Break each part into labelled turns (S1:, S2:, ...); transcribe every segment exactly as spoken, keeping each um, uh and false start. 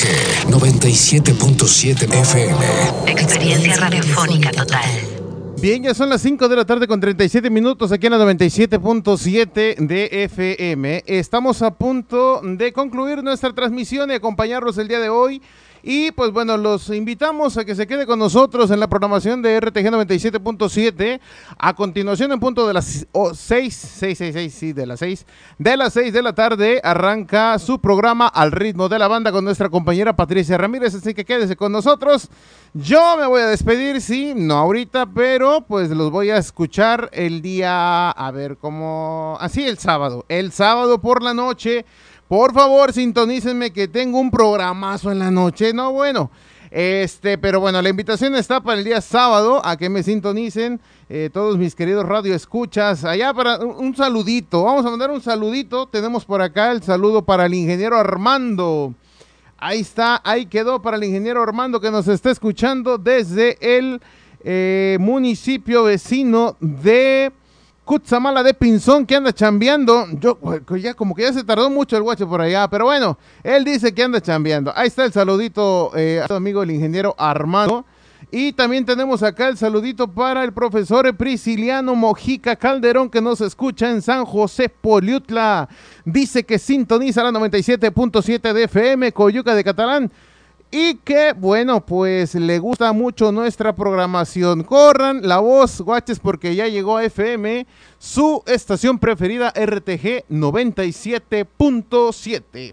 S1: G noventa y siete punto siete F M.
S2: Experiencia radiofónica total.
S3: Bien, ya son las cinco de la tarde con treinta y siete minutos aquí en la noventa y siete punto siete de F M. Estamos a punto de concluir nuestra transmisión y acompañarlos el día de hoy. Y pues bueno, los invitamos a que se quede con nosotros en la programación de R T G noventa y siete punto siete. A continuación, en punto de las oh, seis, seis, seis, seis, sí, de las seis, de las seis de la tarde, arranca su programa Al Ritmo de la Banda con nuestra compañera Patricia Ramírez, así que quédese con nosotros. Yo me voy a despedir, sí, no ahorita, pero pues los voy a escuchar el día, a ver cómo, así el sábado, el sábado por la noche. Por favor, sintonícenme que tengo un programazo en la noche. No, bueno, este, pero bueno, la invitación está para el día sábado a que me sintonicen eh, todos mis queridos radioescuchas. Allá para un, un saludito, vamos a mandar un saludito. Tenemos por acá el saludo para el ingeniero Armando. Ahí está, ahí quedó para el ingeniero Armando que nos está escuchando desde el eh, municipio vecino de Cutzamala de Pinzón, que anda chambeando. Yo, ya como que ya se tardó mucho el guacho por allá, pero bueno, él dice que anda chambeando. Ahí está el saludito eh, a su amigo el ingeniero Armando. Y también tenemos acá el saludito para el profesor Prisciliano Mojica Calderón, que nos escucha en San José Poliutla. Dice que sintoniza la noventa y siete punto siete de F M, Coyuca de Catalán. Y que, bueno, pues le gusta mucho nuestra programación. Corran la voz, guaches, porque ya llegó a F M, su estación preferida, R T G noventa y siete punto siete.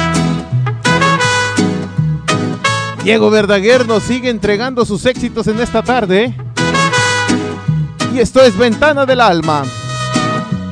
S3: Diego Verdaguer nos sigue entregando sus éxitos en esta tarde. Y esto es Ventana del Alma.